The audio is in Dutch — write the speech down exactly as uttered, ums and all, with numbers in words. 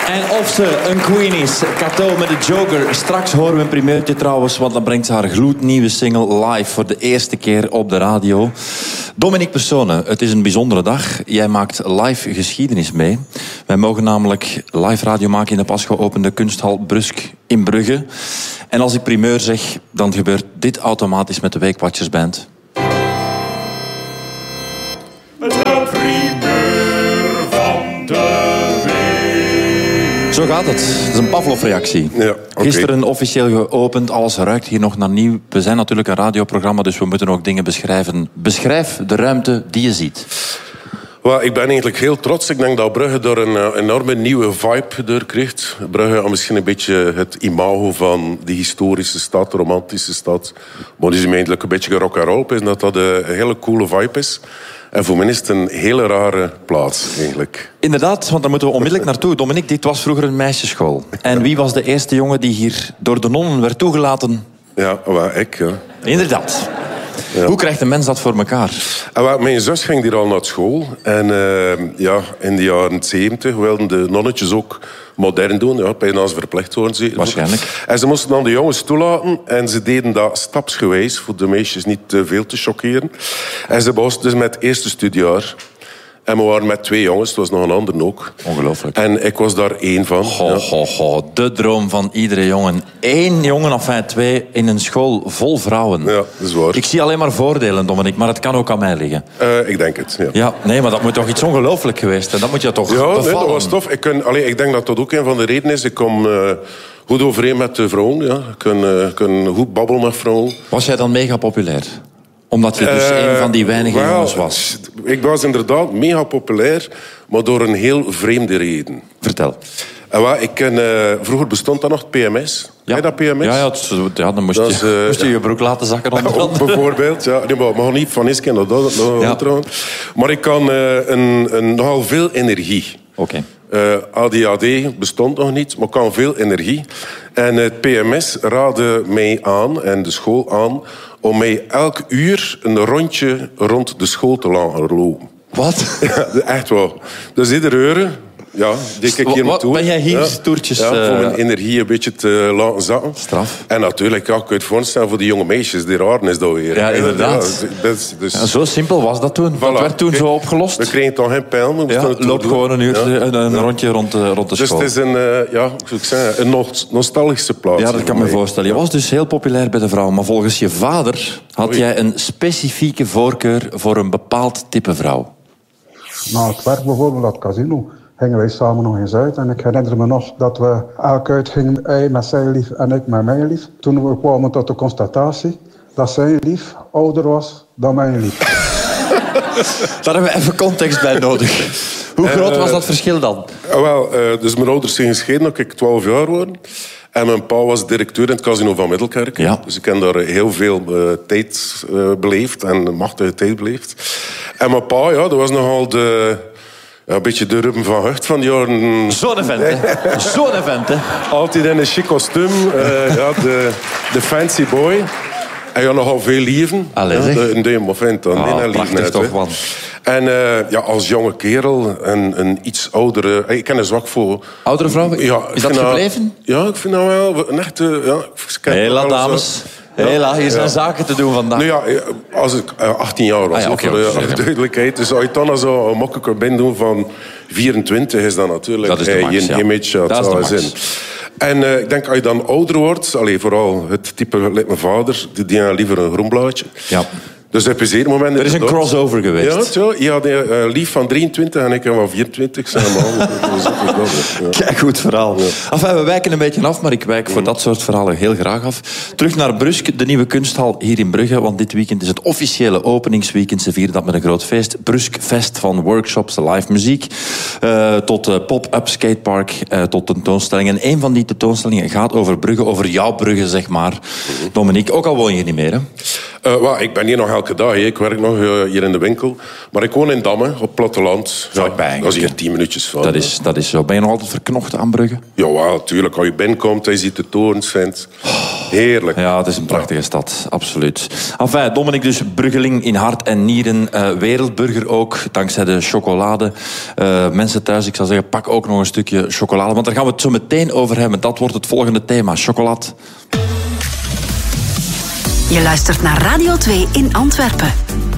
En of ze een queen is, Cato met de Joker. Straks horen we een primeurtje trouwens, want dan brengt ze haar gloednieuwe single live voor de eerste keer op de radio. Dominique Persone, het is een bijzondere dag. Jij maakt live geschiedenis mee. Wij mogen namelijk live radio maken in de pas geopende kunsthal Brusk in Brugge. En als ik primeur zeg, dan gebeurt dit automatisch met de Weekwatchers Band. De primeur van de week. Zo gaat het. Het is een Pavlov-reactie. Ja, okay. Gisteren officieel geopend. Alles ruikt hier nog naar nieuw. We zijn natuurlijk een radioprogramma, dus we moeten ook dingen beschrijven. Beschrijf de ruimte die je ziet. Well, ik ben eigenlijk heel trots. Ik denk dat Brugge door een uh, enorme nieuwe vibe doorkrijgt. Brugge had misschien een beetje het imago van die historische stad, romantische stad. Maar die is eigenlijk een beetje rock and roll. Is dat dat een hele coole vibe is. En voor mij is het een hele rare plaats, eigenlijk. Inderdaad, want daar moeten we onmiddellijk naartoe. Dominique, dit was vroeger een meisjesschool. En wie was de eerste jongen die hier door de nonnen werd toegelaten? Ja, well, ik, ja. Inderdaad. Ja. Hoe krijgt een mens dat voor elkaar? En wel, mijn zus ging hier al naar school. En uh, ja, in de jaren zeventig wilden de nonnetjes ook modern doen. Ja, bijna als verplicht worden ze. Waarschijnlijk. En ze moesten dan de jongens toelaten. En ze deden dat stapsgewijs, voor de meisjes niet te veel te chockeren. En ze begonnen dus met het eerste studiejaar. En we waren met twee jongens, het was nog een ander ook. Ongelooflijk. En ik was daar één van. Ho, ja. ho, ho. De droom van iedere jongen. Eén jongen, enfin twee, in een school vol vrouwen. Ja, dat is waar. Ik zie alleen maar voordelen, Dominique, maar het kan ook aan mij liggen. Uh, ik denk het, ja. Ja, nee, maar dat moet toch iets ongelooflijk geweest zijn? Dat moet je toch Ja, bevallen? nee, dat was tof. Ik, kun, allee, ik denk dat dat ook een van de redenen is. Ik kom uh, goed overeen met de vrouwen. Ja. Ik kan, uh, kan goed babbelen met vrouwen. Was jij dan mega populair? Omdat je dus uh, een van die weinige well, jongens was. Ik was inderdaad mega populair, maar door een heel vreemde reden. Vertel. En well, ik ken, uh, vroeger bestond dat nog, het P M S. Ja, Ken je dat P M S? Ja, ja, het, ja dan moest, dat je, is, uh, moest je je broek laten zakken. Ook bijvoorbeeld, ja. Nee, maar, maar niet van eens kennen dat, dat, ja. dat Maar ik kan uh, een, een, nogal veel energie. Oké. Okay. Uh, A D H D bestond nog niet, maar kan veel energie. En het P M S raadde mij aan, en de school aan, om mij elk uur een rondje rond de school te laten lopen. Wat? Ja, echt wel. Dus iedere uur, ja, deed ik hier naartoe. Ben jij hier ja. toertjes... Ja, uh... voor mijn energie een beetje te laten zakken. Straf. En natuurlijk, ja, kun je het voorstellen voor die jonge meisjes. Die raren is dat weer. Ja, inderdaad. Ja, dus, dus... Ja, zo simpel was dat toen. Voilà. Dat werd toen Kijk, zo opgelost. We kregen toch geen pijl. We ja, loop gewoon een uur, ja. een, een ja. rondje rond de, rond de dus school. Dus het is een, uh, ja, hoe ik zeggen, een nostalgische plaats. Ja, dat kan me mij. voorstellen. Je was dus heel populair bij de vrouw. Maar volgens je vader had Oei. jij een specifieke voorkeur voor een bepaald type vrouw. Na het werk bijvoorbeeld, dat casino, gingen wij samen nog eens uit. En ik herinner me nog dat we elk uitgingen, hij met zijn lief en ik met mijn lief. Toen we kwamen tot de constatatie dat zijn lief ouder was dan mijn lief. Daar hebben we even context bij nodig. Hoe groot uh, was dat verschil dan? Uh, wel, uh, dus mijn ouders zijn gescheiden toen ik twaalf jaar was. En mijn pa was directeur in het casino van Middelkerk. Ja. Dus ik heb daar heel veel uh, tijd uh, beleefd en machtige tijd beleefd. En mijn pa, ja, dat was nogal de... Ja, een beetje de Ruben van Hucht van die jaren... Zo'n event, hè? Zo'n event, hè? Altijd in een chic kostuum. Uh, ja, de, de fancy boy. En ja, nogal veel lieven. Allee, zeg. Ja, de, de moment dan. Oh, nee, prachtig net, toch, man. En uh, ja, als jonge kerel, een, een iets oudere... Ik ken een zwak voor... Oudere vrouw? Ja, is dat gebleven? Dat, ja, ik vind dat wel een echte... Ja, Hela, dames. Ja. Hela, hier zijn ja. zaken te doen vandaag. Nu ja, als ik uh, achttien jaar was, ah, ja, okay, voor uh, okay. duidelijkheid. Dus als je dan zo een mokkelijke ben doen van vierentwintig, is dat natuurlijk dat is de max, geen ja. image. Dat, dat is de max. En uh, ik denk, als je dan ouder wordt... Allee, vooral het type, like mijn vader, die die liever een groenblaadje. Ja. Dus heb je zeer moment... Er is een crossover geweest. Ja, je had een uh, lief van drieëntwintig en ik van vierentwintig. Zeg maar. Ja. Kijk, goed verhaal. Ja. Enfin, we wijken een beetje af, maar ik wijk mm. voor dat soort verhalen heel graag af. Terug naar Brusk, de nieuwe kunsthal hier in Brugge. Want dit weekend is het officiële openingsweekend. Ze vieren dat met een groot feest. Brusk Fest, van workshops, live muziek... Uh, tot uh, pop-up skatepark, uh, tot tentoonstellingen. En een van die tentoonstellingen gaat over Brugge, over jouw Brugge, zeg maar. Mm. Dominique, ook al woon je niet meer, hè? Uh, well, ik ben hier nog elke dag. He. Ik werk nog uh, hier in de winkel. Maar ik woon in Damme, op het platteland. Ja, dat is hier tien minuutjes van. Dat is, dat is zo. Ben je nog altijd verknocht aan Brugge? Ja, well, tuurlijk. Als je binnenkomt en je ziet de torens vindt. Oh. Heerlijk. Ja, het is een prachtige stad, absoluut. Enfin, Dominic dus Bruggeling in hart en nieren. Uh, wereldburger ook, dankzij de chocolade. Uh, mensen thuis, ik zou zeggen, pak ook nog een stukje chocolade. Want daar gaan we het zo meteen over hebben. Dat wordt het volgende thema, chocolade. Je luistert naar Radio twee in Antwerpen.